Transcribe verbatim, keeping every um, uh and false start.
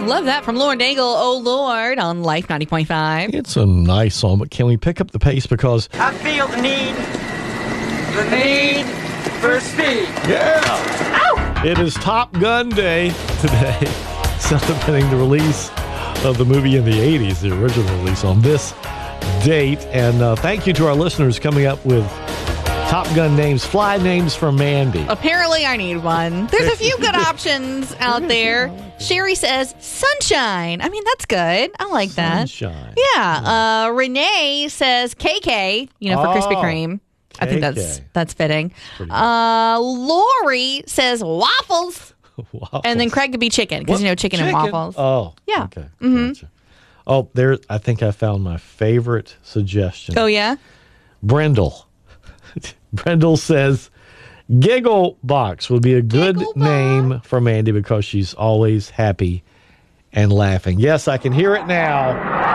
Love that from Lauren Daigle, Oh Lord, on Life ninety point five. It's a nice song, but can we pick up the pace because I feel the need, the need for speed. Yeah! Ow! It is Top Gun Day today, celebrating the release of the movie in the eighties, the original release on this date. And uh, thank you to our listeners coming up with Top Gun names, fly names for Mandy. Apparently, I need one. There's a few good options out there. Sherry says Sunshine. I mean, that's good. I like that. Sunshine. Yeah. Uh, Renee says K K, you know, for Oh, Krispy Kreme. I think that's K K. that's fitting. Uh, Lori says waffles. Waffles. And then Craig could be chicken, because, you know, chicken, and waffles. Oh. Yeah. Okay. Mm-hmm. Gotcha. Oh, there. I think I found my favorite suggestion. Oh, yeah? Brendel. Brendel says Giggle Box would be a good Giggle name for Mandy because she's always happy and laughing. Yes, I can hear it now.